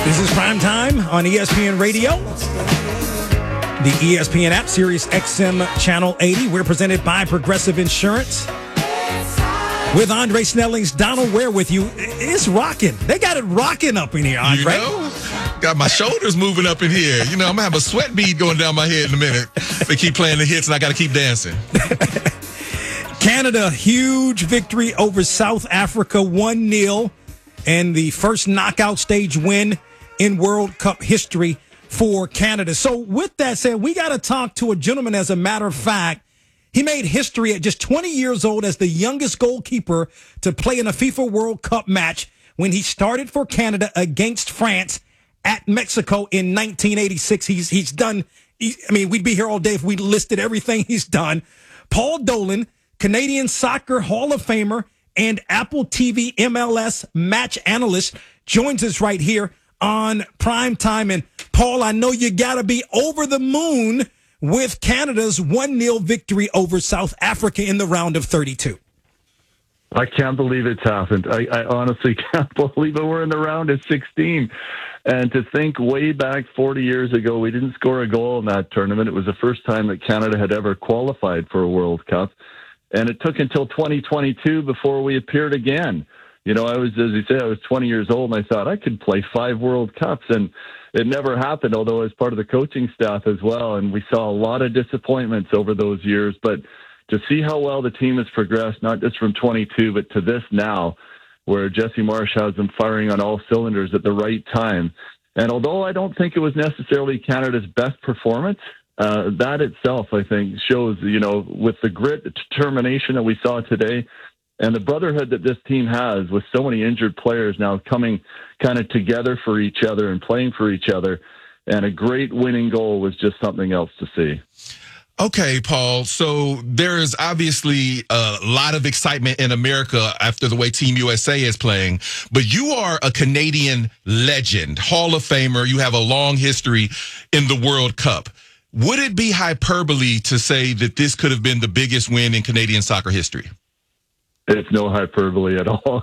This is Prime Time on ESPN Radio, the ESPN app, Sirius XM Channel 80. We're presented by Progressive Insurance. With Andre Snelling's Donald Ware with you. It's rocking. They got it rocking up in here, Andre. You know, got my shoulders moving up in here. You know, I'm going to have a sweat bead going down my head in a minute. They keep playing the hits, and I got to keep dancing. Canada, huge victory over South Africa, 1-0, and the first knockout stage win in World Cup history for Canada. So with that said, we got to talk to a gentleman, as a matter of fact. He made history at just 20 years old as the youngest goalkeeper to play in a FIFA World Cup match when he started for Canada against France at Mexico in 1986. He's done, we'd be here all day if we listed everything he's done. Paul Dolan, Canadian Soccer Hall of Famer and Apple TV MLS match analyst, joins us right here on Prime Time. And Paul, I know you got to be over the moon with Canada's 1-0 victory over South Africa in the round of 32. I can't believe it's happened. I honestly can't believe it. We're in the round of 16. And to think way back 40 years ago, we didn't score a goal in that tournament. It was the first time that Canada had ever qualified for a World Cup. And it took until 2022 before we appeared again. You know, I was 20 years old, and I thought I could play 5 World Cups, and it never happened, although I was part of the coaching staff as well, and we saw a lot of disappointments over those years. But to see how well the team has progressed, not just from 22, but to this now, where Jesse Marsch has them firing on all cylinders at the right time. And although I don't think it was necessarily Canada's best performance, that itself, I think, shows, you know, with the grit, the determination that we saw today, and the brotherhood that this team has with so many injured players now coming kind of together for each other and playing for each other. And a great winning goal was just something else to see. Okay, Paul. So there is obviously a lot of excitement in America after the way Team USA is playing. But you are a Canadian legend, Hall of Famer. You have a long history in the World Cup. Would it be hyperbole to say that this could have been the biggest win in Canadian soccer history? It's no hyperbole at all.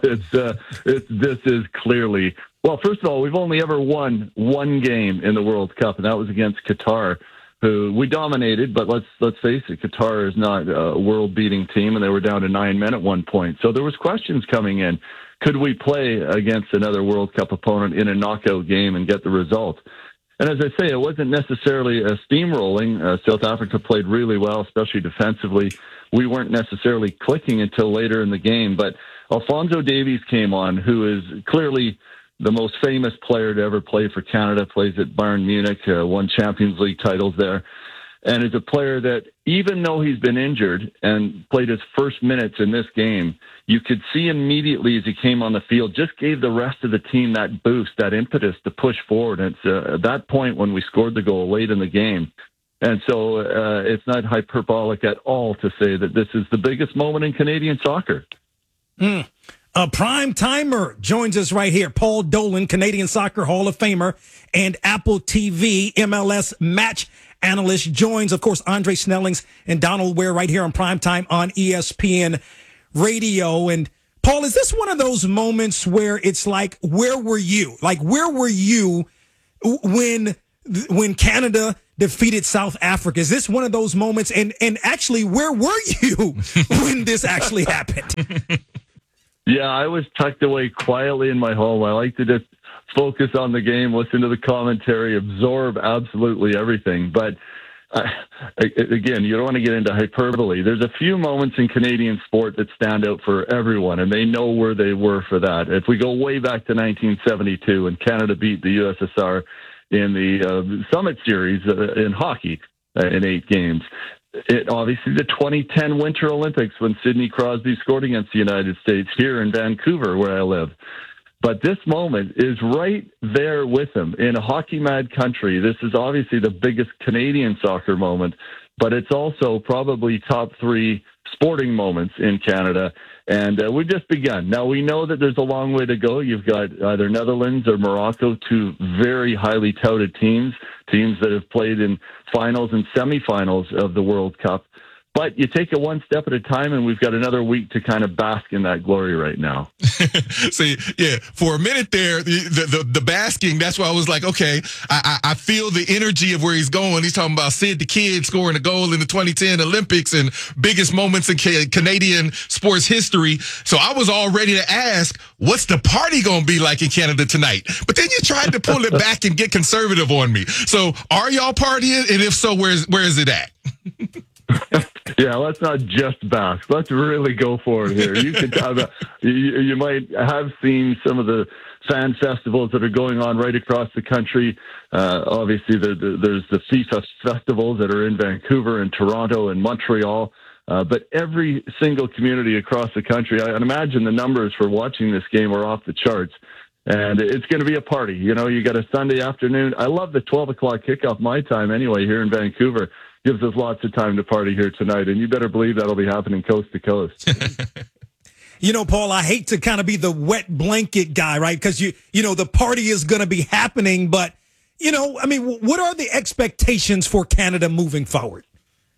This is clearly, well, first of all, we've only ever won one game in the World Cup, and that was against Qatar, who we dominated. But let's face it, Qatar is not a world-beating team, and they were down to 9 men at one point. So there was questions coming in. Could we play against another World Cup opponent in a knockout game and get the result? And as I say, it wasn't necessarily a steamrolling. South Africa played really well, especially defensively. We weren't necessarily clicking until later in the game. But Alphonso Davies came on, who is clearly the most famous player to ever play for Canada, plays at Bayern Munich, won Champions League titles there, and is a player that, even though he's been injured and played his first minutes in this game, you could see immediately as he came on the field, just gave the rest of the team that boost, that impetus to push forward. And it's at that point when we scored the goal late in the game. And so it's not hyperbolic at all to say that this is the biggest moment in Canadian soccer. A prime timer joins us right here. Paul Dolan, Canadian Soccer Hall of Famer and Apple TV MLS match analyst, joins, of course, Andre Snellings and Donald Ware right here on Prime Time on ESPN Radio. And Paul, is this one of those moments where it's like, where were you? Like, where were you when Canada defeated South Africa? Is this one of those moments? And actually, where were you when this actually happened? Yeah, I was tucked away quietly in my home. I like to just focus on the game, listen to the commentary, absorb absolutely everything. But again, you don't want to get into hyperbole. There's a few moments in Canadian sport that stand out for everyone, and they know where they were for that. If we go way back to 1972 and Canada beat the USSR in the Summit Series in hockey in 8 games. Obviously, the 2010 Winter Olympics when Sidney Crosby scored against the United States here in Vancouver, where I live. But this moment is right there with him in a hockey-mad country. This is obviously the biggest Canadian soccer moment, but it's also probably top 3 sporting moments in Canada. And we've just begun. Now, we know that there's a long way to go. You've got either Netherlands or Morocco, 2 very highly touted teams that have played in finals and semifinals of the World Cup. But you take it one step at a time, and we've got another week to kind of bask in that glory right now. See, yeah, for a minute there, the basking, that's why I was like, okay, I feel the energy of where he's going. He's talking about Sid the Kid scoring a goal in the 2010 Olympics and biggest moments in Canadian sports history. So I was all ready to ask, what's the party going to be like in Canada tonight? But then you tried to pull it back and get conservative on me. So are y'all partying? And if so, where is it at? Yeah, let's not just bask. Let's really go for it here. You can talk about, you might have seen some of the fan festivals that are going on right across the country. Obviously, there's the FIFA festivals that are in Vancouver and Toronto and Montreal. But every single community across the country, I imagine the numbers for watching this game are off the charts. And it's going to be a party. You know, you got a Sunday afternoon. I love the 12 o'clock kickoff my time anyway here in Vancouver. Gives us lots of time to party here tonight, and you better believe that'll be happening coast to coast. You know, Paul, I hate to kind of be the wet blanket guy, right? Because, you know, the party is going to be happening, but, you know, I mean, what are the expectations for Canada moving forward?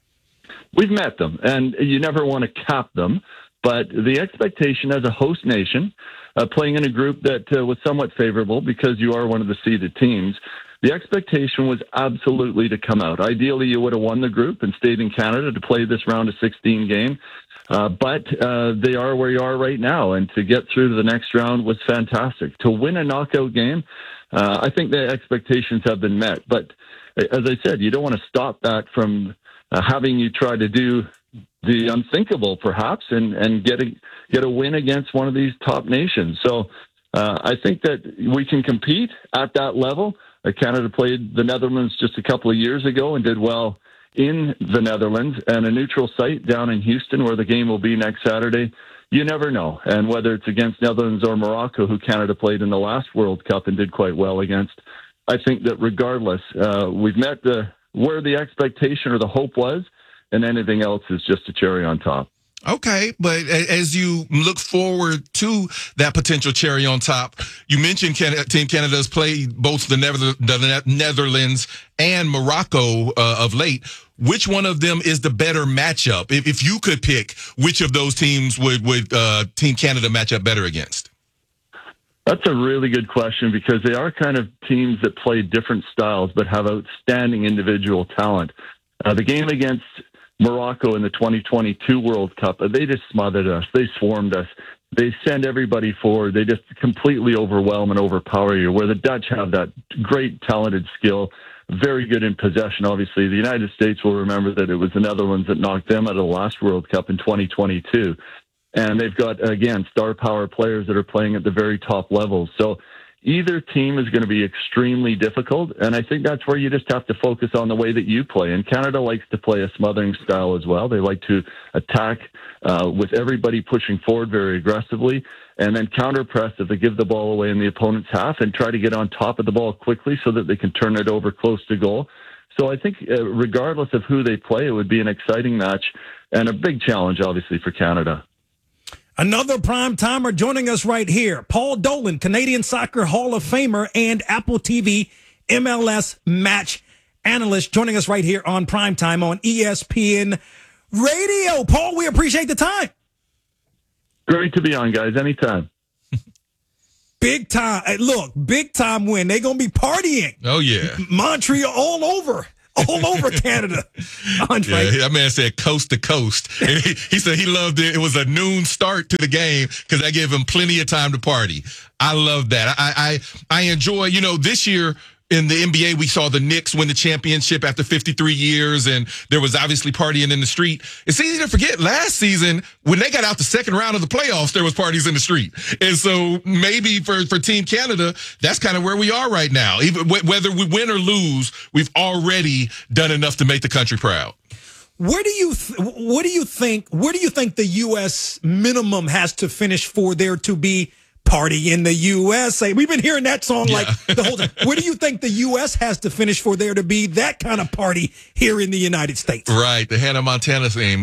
We've met them, and you never want to cap them, but the expectation as a host nation, playing in a group that was somewhat favorable because you are one of the seeded teams, the expectation was absolutely to come out. Ideally, you would have won the group and stayed in Canada to play this round of 16 game. But they are where you are right now. And to get through to the next round was fantastic. To win a knockout game, I think the expectations have been met. But as I said, you don't want to stop that from having you try to do the unthinkable, perhaps, and get a win against one of these top nations. So I think that we can compete at that level. Canada played the Netherlands just a couple of years ago and did well in the Netherlands, and a neutral site down in Houston where the game will be next Saturday. You never know. And whether it's against Netherlands or Morocco, who Canada played in the last World Cup and did quite well against, I think that regardless, we've met where the expectation or the hope was, and anything else is just a cherry on top. Okay, but as you look forward to that potential cherry on top, you mentioned Team Canada's played both the Netherlands and Morocco of late. Which one of them is the better matchup? If you could pick, which of those teams would Team Canada match up better against? That's a really good question because they are kind of teams that play different styles but have outstanding individual talent. The game against Morocco in the 2022 World Cup, they just smothered us. They swarmed us. They send everybody forward. They just completely overwhelm and overpower you, where the Dutch have that great talented skill, very good in possession. Obviously, the United States will remember that it was the Netherlands that knocked them out of the last World Cup in 2022. And they've got, again, star power players that are playing at the very top levels. So either team is going to be extremely difficult, and I think that's where you just have to focus on the way that you play. And Canada likes to play a smothering style as well. They like to attack with everybody pushing forward very aggressively, and then counter-press if they give the ball away in the opponent's half and try to get on top of the ball quickly so that they can turn it over close to goal. So I think regardless of who they play, it would be an exciting match and a big challenge, obviously, for Canada. Another prime-timer joining us right here, Paul Dolan, Canadian Soccer Hall of Famer and Apple TV MLS match analyst, joining us right here on Primetime on ESPN Radio. Paul, we appreciate the time. Great to be on, guys. Anytime. Big time. Look, big time win. They're going to be partying. Oh, yeah. Montreal all over Canada. Andre. Yeah, that man said coast to coast. And he said he loved it. It was a noon start to the game because that gave him plenty of time to party. I love that. I enjoy, this year in the NBA, we saw the Knicks win the championship after 53 years, and there was obviously partying in the street. It's easy to forget last season, when they got out the second round of the playoffs, there was parties in the street. And so maybe for Team Canada, that's kind of where we are right now. Even whether we win or lose, we've already done enough to make the country proud. Where do you think the U.S. minimum has to finish for there to be party in the USA? We've been hearing that song like the whole time. Where do you think the U.S. has to finish for there to be that kind of party here in the United States? Right, the Hannah Montana theme.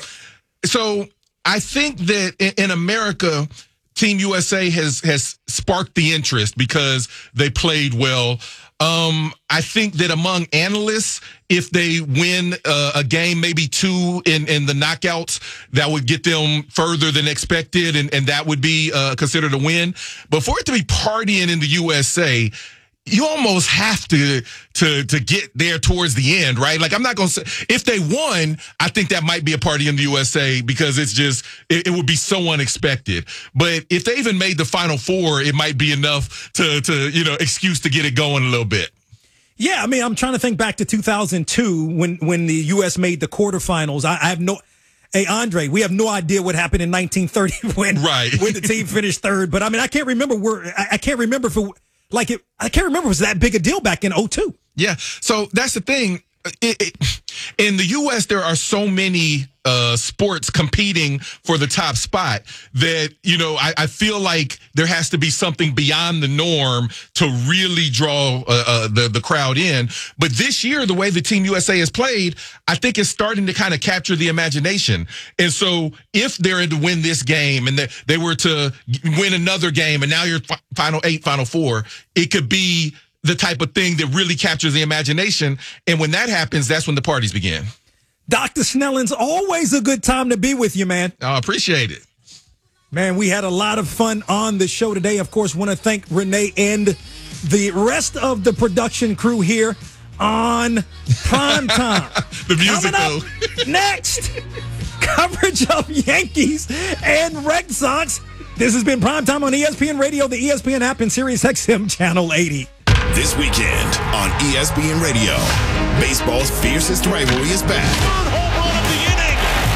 So I think that in America, Team USA has sparked the interest because they played well. I think that among analysts, if they win a game, maybe two in the knockouts, that would get them further than expected, and that would be considered a win. But for it to be partying in the USA, you almost have to get there towards the end, right? Like, I'm not going to say, if they won, I think that might be a party in the USA because it's just, it would be so unexpected. But if they even made the Final Four, it might be enough to excuse to get it going a little bit. Yeah, I mean, I'm trying to think back to 2002 when the U.S. made the quarterfinals. I have no... Hey, Andre, we have no idea what happened in 1930 when the team finished third. But, I mean, I can't remember I can't remember if it... I can't remember if it was that big a deal back in 2002. Yeah, so that's the thing. In the U.S., there are so many sports competing for the top spot that, I feel like there has to be something beyond the norm to really draw the crowd in. But this year, the way the Team USA has played, I think it's starting to kind of capture the imagination. And so if they're to win this game and they were to win another game and now you're Final 8, Final 4, it could be the type of thing that really captures the imagination. And when that happens, that's when the parties begin. Dr. Snelling's always a good time to be with you, man. I appreciate it. Man, we had a lot of fun on the show today. Of course, want to thank Renee and the rest of the production crew here on Primetime. The musical. Coming up next, coverage of Yankees and Red Sox. This has been Primetime on ESPN Radio, the ESPN app, and Sirius XM Channel 80. This weekend on ESPN Radio, baseball's fiercest rivalry is back. Third home run of the inning,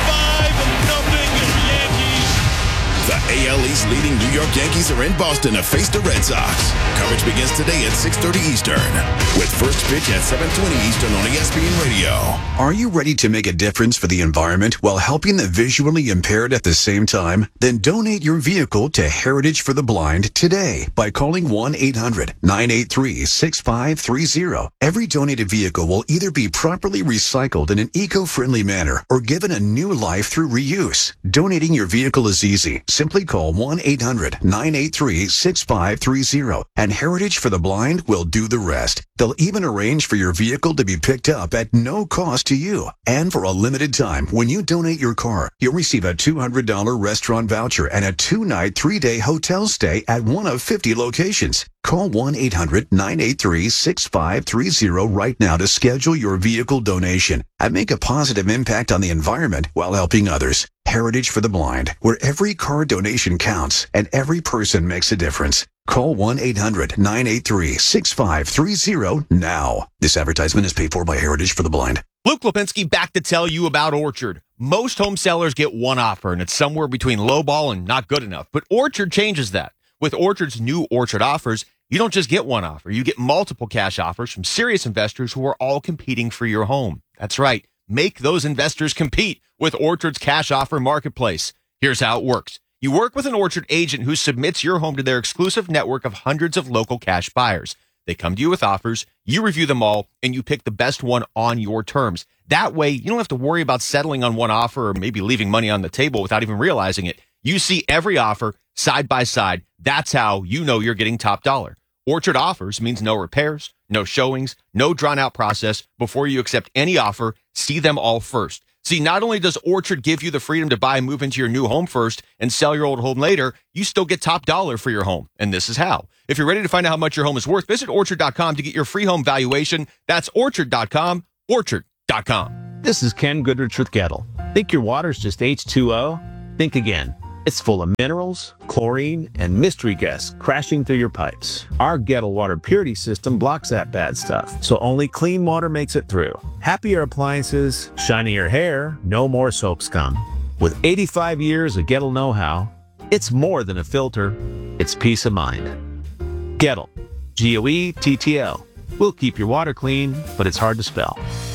5-0 Yankees. The AL East leading New York Yankees are in Boston to face the Red Sox. Coverage begins today at 6:30 Eastern, with first pitch at 7:20 Eastern on ESPN Radio. Are you ready to make a difference for the environment while helping the visually impaired at the same time? Then donate your vehicle to Heritage for the Blind today by calling 1-800-983-6530. Every donated vehicle will either be properly recycled in an eco-friendly manner or given a new life through reuse. Donating your vehicle is easy. Simply call 1-800-983-6530 and Heritage for the Blind will do the rest. They'll even arrange for your vehicle to be picked up at no cost to you. And for a limited time, when you donate your car, you'll receive a $200 restaurant voucher and a 2-night, 3-day hotel stay at one of 50 locations. Call 1-800-983-6530 right now to schedule your vehicle donation and make a positive impact on the environment while helping others. Heritage for the Blind, where every car donation counts and every person makes a difference. Call 1-800-983-6530 now. This advertisement is paid for by Heritage for the Blind. Luke Lipinski back to tell you about Orchard. Most home sellers get one offer, and it's somewhere between lowball and not good enough. But Orchard changes that. With Orchard's new Orchard offers, you don't just get one offer. You get multiple cash offers from serious investors who are all competing for your home. That's right. Make those investors compete with Orchard's cash offer marketplace. Here's how it works. You work with an Orchard agent who submits your home to their exclusive network of hundreds of local cash buyers. They come to you with offers, you review them all, and you pick the best one on your terms. That way, you don't have to worry about settling on one offer or maybe leaving money on the table without even realizing it. You see every offer side by side. That's how you know you're getting top dollar. Orchard offers means no repairs, no showings, no drawn-out process. Before you accept any offer, see them all first. See, not only does Orchard give you the freedom to buy and move into your new home first and sell your old home later, you still get top dollar for your home. And this is how. If you're ready to find out how much your home is worth, visit Orchard.com to get your free home valuation. That's Orchard.com, Orchard.com. This is Ken Goodrich with Gettle. Think your water's just H2O? Think again. It's full of minerals, chlorine, and mystery guests crashing through your pipes. Our Gettle water purity system blocks that bad stuff, so only clean water makes it through. Happier appliances, shinier hair, no more soap scum. With 85 years of Gettle know-how, it's more than a filter, it's peace of mind. Gettle, Goettl. We'll keep your water clean, but it's hard to spell.